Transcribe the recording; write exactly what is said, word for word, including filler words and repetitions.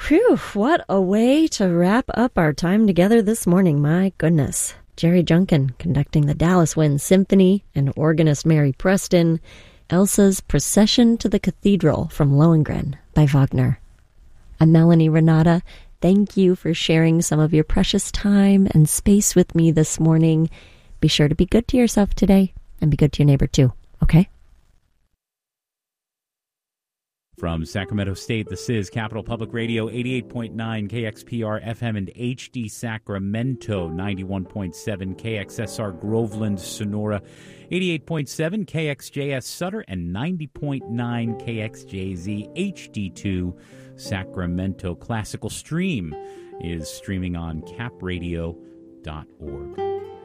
Whew, what a way to wrap up our time together this morning, my goodness. Jerry Junkin conducting the Dallas Wind Symphony and organist Mary Preston, Elsa's Procession to the Cathedral from Lohengrin by Wagner. I'm Melanie Renata. Thank you for sharing some of your precious time and space with me this morning. Be sure to be good to yourself today and be good to your neighbor too, okay? From Sacramento State, this is Capital Public Radio, eighty-eight point nine K X P R F M and H D Sacramento, ninety-one point seven K X S R Groveland, Sonora, eighty-eight point seven K X J S Sutter, and ninety point nine K X J Z H D two Sacramento. Classical Stream is streaming on cap radio dot org.